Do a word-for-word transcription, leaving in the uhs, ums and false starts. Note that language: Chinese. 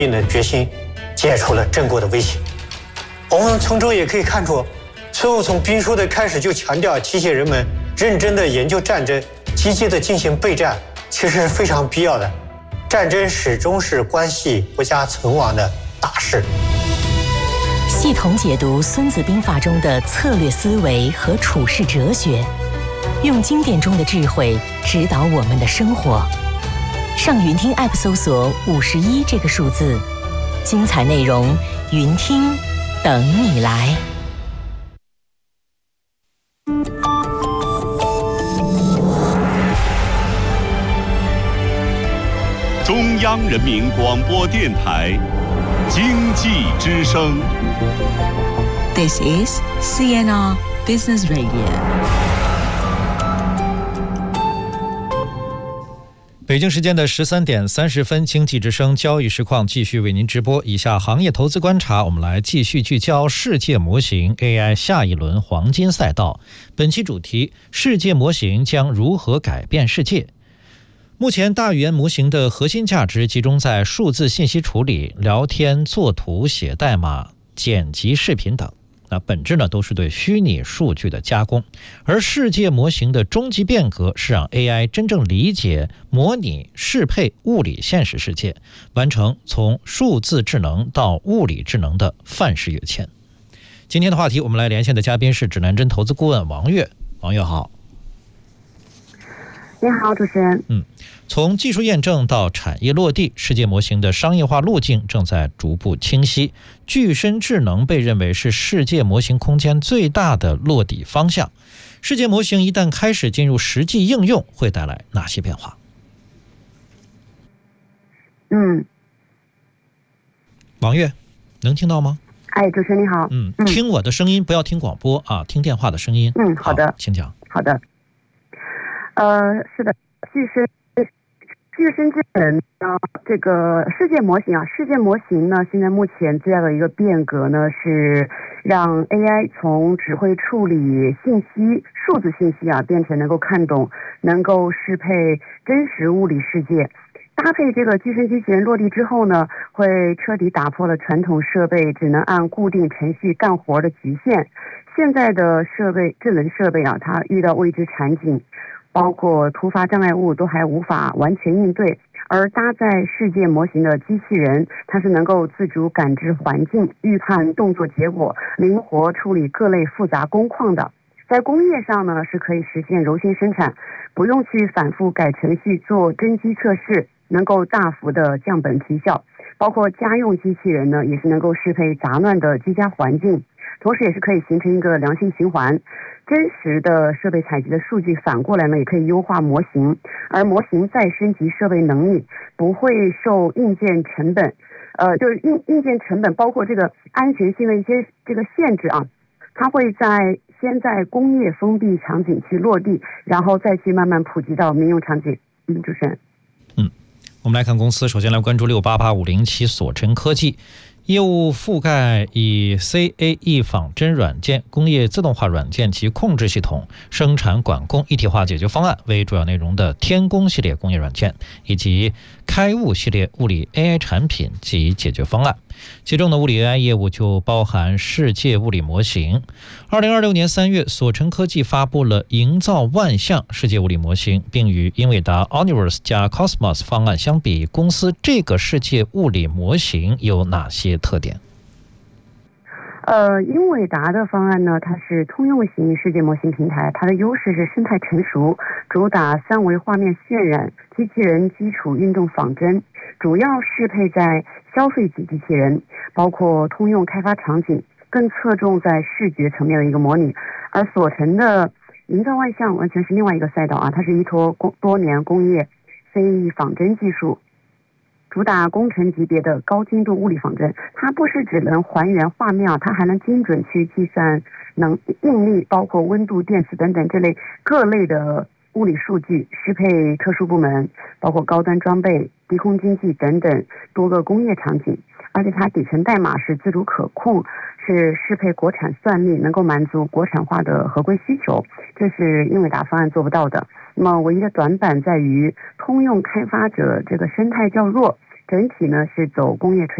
的决心，解除了郑国的威胁。我们从中也可以看出，孙悟从兵书的开始就强调机器人们认真的研究战争，积极的进行备战，其实是非常必要的。战争始终是关系国家存亡的大事。 系统解读《孙子兵法》中的策略思维和处世哲学，用经典中的智慧指导我们的生活。上云听 App 搜索五十一这个数字，精彩内容云听等你来。 中央人民广播电台经济之声。 This is C N R Business Radio。 北京时间的十三点三十分，经济之声交易实况继续为您直播。以下行业投资观察，我们来继续聚焦世界模型 A I 下一轮黄金赛道。本期主题：世界模型将如何改变世界？目前，大语言模型的核心价值集中在数字信息处理、聊天、作图、写代码、剪辑视频等。那本质呢，都是对虚拟数据的加工。而世界模型的终极变革是让 A I 真正理解、模拟、适配物理现实世界，完成从数字智能到物理智能的范式跃迁。今天的话题，我们来连线的嘉宾是指南针投资顾问王悦。王悦好。 你好，主持人。 嗯，从技术验证到产业落地，世界模型的商业化路径正在逐步清晰。具身智能被认为是世界模型空间最大的落地方向。世界模型一旦开始进入实际应用，会带来哪些变化？ 嗯， 王悦，能听到吗？ 哎，主持人你好。 嗯，听我的声音，不要听广播啊，听电话的声音。 嗯，好的， 好，请讲。 好的。呃，是的，具身具身智能呢，这个世界模型啊，世界模型呢，现在目前最大的一个变革呢，是让 A I 从只会处理信息、数字信息啊，变成能够看懂、能够适配真实物理世界。搭配这个具身机器人落地之后呢，会彻底打破了传统设备只能按固定程序干活的局限。现在的设备，智能设备啊，它遇到未知场景，包括突发障碍物都还无法完全应对，而搭载世界模型的机器人，它是能够自主感知环境、预判动作结果、灵活处理各类复杂工况的。在工业上呢，是可以实现柔性生产，不用去反复改程序做真机测试，能够大幅的降本提效。包括家用机器人呢，也是能够适配杂乱的居家环境，同时也是可以形成一个良性循环。真实的设备采集的数据反过来呢，也可以优化模型，而模型再升级设备能力，不会受硬件成本，呃，就是硬硬件成本包括这个安全性的一些这个限制啊，它会在先在工业封闭场景去落地，然后再去慢慢普及到民用场景。嗯，主持人。 嗯，我们来看公司，首先来关注六八八五零七索晨科技。业务覆盖以 C A E 仿真软件、工业自动化软件及控制系统、生产管控一体化解决方案为主要内容的天工系列工业软件，以及开物系列物理 A I 产品及解决方案。其中的物理 A I 业务就包含世界物理模型。二零二六年三月，索晨科技发布了营造万象世界物理模型，并与英伟达 Omniverse 加 Cosmos 方案相比，公司这个世界物理模型有哪些特点？ 呃，英伟达的方案呢，它是通用型世界模型平台，它的优势是生态成熟，主打三维画面渲染、机器人基础运动仿真，主要适配在消费级机器人，包括通用开发场景，更侧重在视觉层面的一个模拟。而索晨的营造万象完全是另外一个赛道啊，它是依托工多年工业 C A E 仿真技术，主打工程级别的高精度物理仿真。它不是只能还原画面啊，它还能精准去计算能应力，包括温度、电磁等等这类各类的物理数据，适配特殊部门，包括高端装备、低空经济等等多个工业场景。而且它底层代码是自主可控，是适配国产算力，能够满足国产化的合规需求，这是英伟达方案做不到的。那么唯一的短板在于通用开发者这个生态较弱， 整体呢是走工业垂